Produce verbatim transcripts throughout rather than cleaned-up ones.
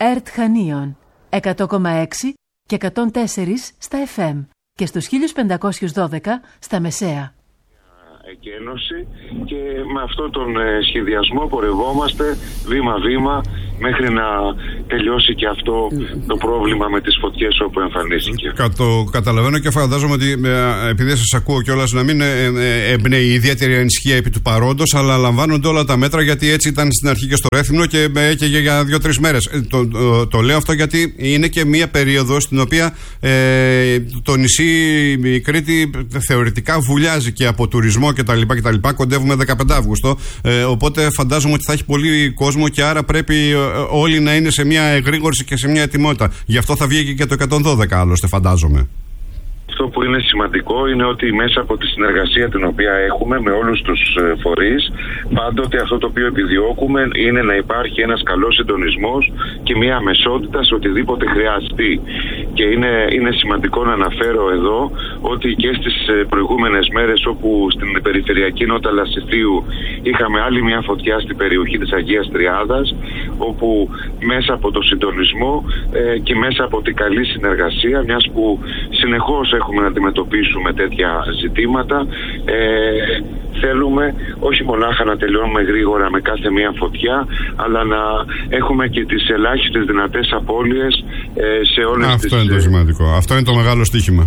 ΕΡΤ Χανίων εκατό κόμμα έξι και εκατόν τέσσερα στα εφ εμ και στους χίλια πεντακόσια δώδεκα στα μεσαία. Εκένωση, και με αυτόν τον σχεδιασμό πορευόμαστε βήμα-βήμα μέχρι να τελειώσει και αυτό το πρόβλημα με τις φωτιές όπου εμφανίστηκε. Το καταλαβαίνω και φαντάζομαι ότι επειδή σας ακούω κιόλας να μην εμπνέει ιδιαίτερη ανησυχία επί του παρόντος, αλλά λαμβάνονται όλα τα μέτρα, γιατί έτσι ήταν στην αρχή και στο Ρέθυμνο και έκαιγε για δύο-τρεις μέρες. Το, το, το λέω αυτό γιατί είναι και μία περίοδος στην οποία ε, το νησί, η Κρήτη, θεωρητικά βουλιάζει και από τουρισμό κτλ. κτλ. Κοντεύουμε δεκαπέντε Αυγούστου. Ε, οπότε φαντάζομαι ότι θα έχει πολύ κόσμο και άρα πρέπει όλοι να είναι σε μια εγρήγορση και σε μια ετοιμότητα. Γι' αυτό θα βγει και το εκατόν δώδεκα, άλλωστε, φαντάζομαι. Αυτό που είναι σημαντικό είναι ότι μέσα από τη συνεργασία την οποία έχουμε με όλους τους φορείς, πάντοτε αυτό το οποίο επιδιώκουμε είναι να υπάρχει ένας καλός συντονισμός και μια αμεσότητα σε οτιδήποτε χρειαστεί. Και είναι, είναι σημαντικό να αναφέρω εδώ ότι και στις προηγούμενες μέρες, όπου στην περιφερειακή νότα Λασιθίου είχαμε άλλη μια φωτιά στην περιοχή της Αγίας Τριάδας, όπου μέσα από το συντονισμό ε, και μέσα από την καλή συνεργασία, μιας που συνεχώς έχουμε να αντιμετωπίσουμε τέτοια ζητήματα, ε, θέλουμε όχι μονάχα να τελειώνουμε γρήγορα με κάθε μία φωτιά, αλλά να έχουμε και τις ελάχιστες δυνατές απώλειες ε, σε όλες Αυτό τις... Αυτό είναι το σημαντικό. Αυτό είναι το μεγάλο στοίχημα.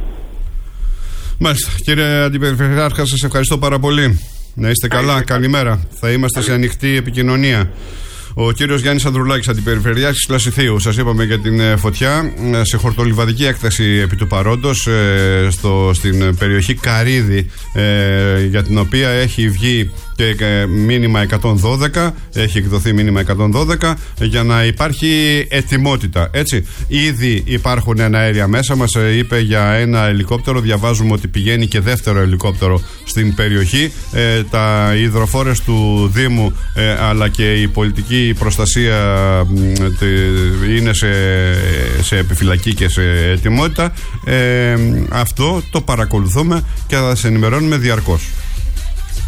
Μάλιστα. Κύριε Αντιπεριφερειάρχα, σας ευχαριστώ πάρα πολύ. Να είστε καλά. Καλημέρα. Θα είμαστε σε ανοιχτή επικοινωνία. Ο κύριος Γιάννης Ανδρουλάκης, Αντιπεριφερειάρχης Λασιθίου. Σας είπαμε για την φωτιά σε χορτολιβαδική έκταση επί του παρόντος, ε, στο, στην περιοχή Καρύδη, ε, για την οποία έχει βγει και ε, μήνυμα εκατόν δώδεκα, έχει εκδοθεί μήνυμα εκατόν δώδεκα για να υπάρχει ετοιμότητα. Έτσι, ήδη υπάρχουν εναέρια μέσα. Μας είπε για ένα ελικόπτερο, διαβάζουμε ότι πηγαίνει και δεύτερο ελικόπτερο στην περιοχή. Ε, τα υδροφόρες του Δήμου ε, αλλά και η πολιτική η προστασία είναι σε, σε επιφυλακή και σε ετοιμότητα. Ε, αυτό το παρακολουθούμε και θα σας ενημερώνουμε διαρκώς.